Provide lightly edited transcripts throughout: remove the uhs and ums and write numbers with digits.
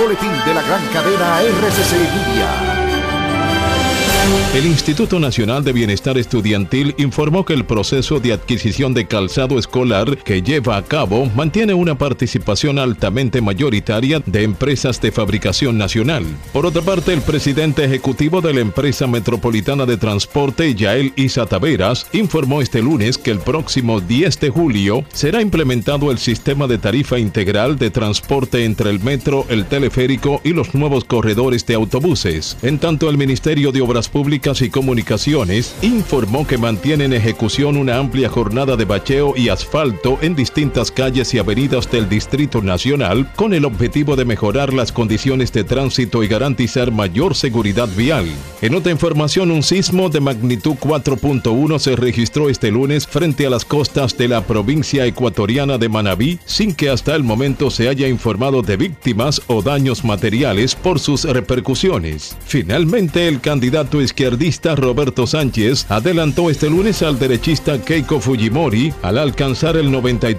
boletín de la gran cadena RCC Media. El Instituto Nacional de Bienestar Estudiantil informó que el proceso de adquisición de calzado escolar que lleva a cabo mantiene una participación altamente mayoritaria de empresas de fabricación nacional. Por otra parte, el presidente ejecutivo de la empresa metropolitana de transporte, Yael Isa Taveras, informó este lunes que el próximo 10 de julio será implementado el sistema de tarifa integral de transporte entre el metro, el teleférico y los nuevos corredores de autobuses. En tanto, el Ministerio de Obras Públicas y Comunicaciones informó que mantiene en ejecución una amplia jornada de bacheo y asfalto en distintas calles y avenidas del Distrito Nacional con el objetivo de mejorar las condiciones de tránsito y garantizar mayor seguridad vial. En otra información, un sismo de magnitud 4.1 se registró este lunes frente a las costas de la provincia ecuatoriana de Manabí, sin que hasta el momento se haya informado de víctimas o daños materiales por sus repercusiones. Finalmente, el candidato izquierdista Roberto Sánchez adelantó este lunes al derechista Keiko Fujimori al alcanzar el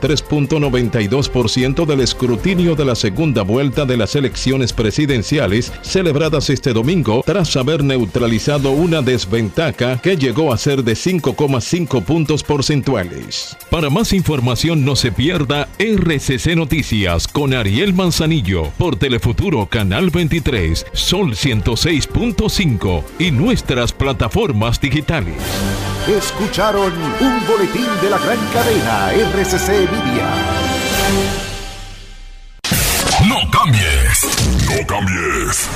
93.92% del escrutinio de la segunda vuelta de las elecciones presidenciales celebradas este domingo tras haber neutralizado una desventaja que llegó a ser de 5,5 puntos porcentuales. Para más información no se pierda RCC Noticias con Ariel Manzanillo por Telefuturo Canal 23, Sol 106.5 y nuestras plataformas digitales. Escucharon un boletín de la gran cadena RCC Media. No cambies. No cambies.